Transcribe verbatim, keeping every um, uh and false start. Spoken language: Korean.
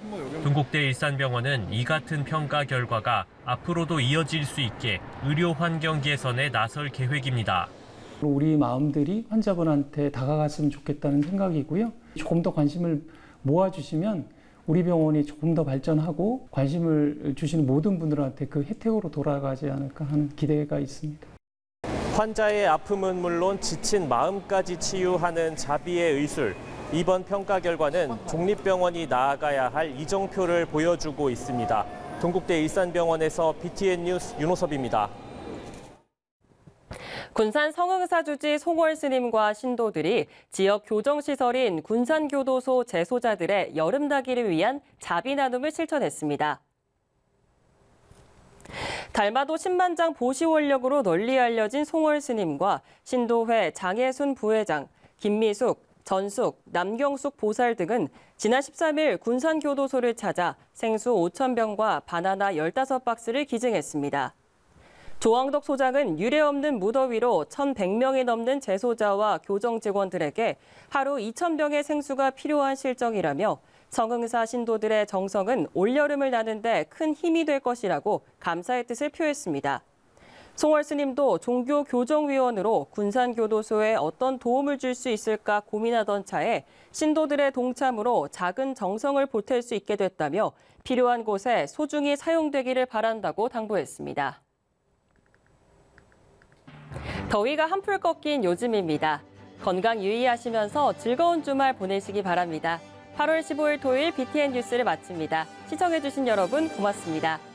동국대 일산병원은 이 같은 평가 결과가 앞으로도 이어질 수 있게 의료 환경 개선에 나설 계획입니다. 우리 마음들이 환자분한테 다가갔으면 좋겠다는 생각이고요. 조금 더 관심을 모아주시면 우리 병원이 조금 더 발전하고 관심을 주시는 모든 분들한테 그 혜택으로 돌아가지 않을까 하는 기대가 있습니다. 환자의 아픔은 물론 지친 마음까지 치유하는 자비의 의술. 이번 평가 결과는 종립병원이 나아가야 할 이정표를 보여주고 있습니다. 동국대 일산병원에서 비티엔 뉴스 윤호섭입니다. 군산 성흥사 주지 송월 스님과 신도들이 지역 교정시설인 군산교도소 재소자들의 여름나기를 위한 자비 나눔을 실천했습니다. 달마도 십만장 보시 원력으로 널리 알려진 송월 스님과 신도회 장혜순 부회장, 김미숙, 전숙, 남경숙 보살 등은 지난 십삼일 군산교도소를 찾아 생수 오천 병과 바나나 열다섯 박스를 기증했습니다. 조왕덕 소장은 유례없는 무더위로 천백 명이 넘는 재소자와 교정 직원들에게 하루 이천 병의 생수가 필요한 실정이라며 성흥사 신도들의 정성은 올여름을 나는 데 큰 힘이 될 것이라고 감사의 뜻을 표했습니다. 송월 스님도 종교교정위원으로 군산교도소에 어떤 도움을 줄 수 있을까 고민하던 차에 신도들의 동참으로 작은 정성을 보탤 수 있게 됐다며 필요한 곳에 소중히 사용되기를 바란다고 당부했습니다. 더위가 한풀 꺾인 요즘입니다. 건강 유의하시면서 즐거운 주말 보내시기 바랍니다. 팔월 십오일 토요일 비티엔 뉴스를 마칩니다. 시청해주신 여러분 고맙습니다.